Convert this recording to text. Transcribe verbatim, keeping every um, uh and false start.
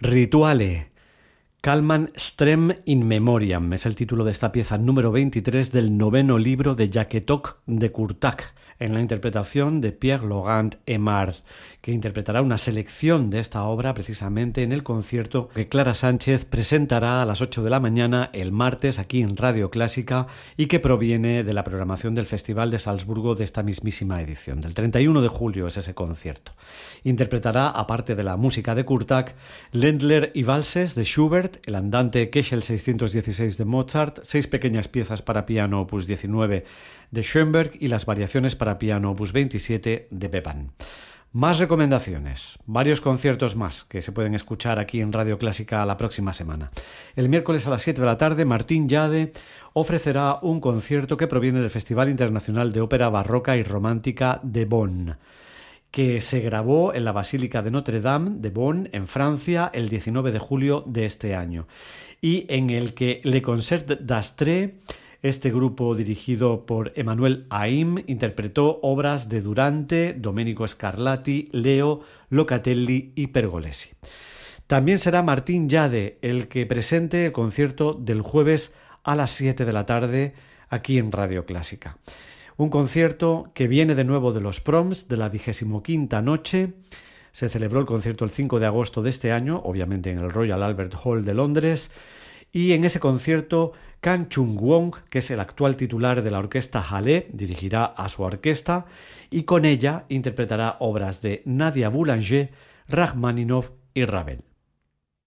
Rituale. Calman Strem in Memoriam es el título de esta pieza número veintitrés del noveno libro de Jaquetoc de Curtac, en la interpretación de Pierre-Laurent Aimard, que interpretará una selección de esta obra precisamente en el concierto que Clara Sánchez presentará a las ocho de la mañana el martes aquí en Radio Clásica y que proviene de la programación del Festival de Salzburgo de esta mismísima edición. Del treinta y uno de julio es ese concierto. Interpretará, aparte de la música de Curtac, Ländler y valses de Schubert, el andante Köchel seiscientos dieciséis de Mozart, seis pequeñas piezas para piano opus diecinueve de Schoenberg y las variaciones para piano opus veintisiete de Bepan. Más recomendaciones, varios conciertos más que se pueden escuchar aquí en Radio Clásica la próxima semana. El miércoles a las siete de la tarde, Martín Yade ofrecerá un concierto que proviene del Festival Internacional de Ópera Barroca y Romántica de Bonn, que se grabó en la Basílica de Notre Dame de Bonn, en Francia, el diecinueve de julio de este año, y en el que Le Concert d'Astre, este grupo dirigido por Emmanuel Haim, interpretó obras de Durante, Domenico Scarlatti, Leo, Locatelli y Pergolesi. También será Martín Yade el que presente el concierto del jueves a las siete de la tarde aquí en Radio Clásica. Un concierto que viene de nuevo de los Proms, de la vigésimo quinta noche. Se celebró el concierto el cinco de agosto de este año, obviamente en el Royal Albert Hall de Londres, y en ese concierto Kang Chung-won, que es el actual titular de la orquesta Halle, dirigirá a su orquesta y con ella interpretará obras de Nadia Boulanger, Rachmaninoff y Ravel.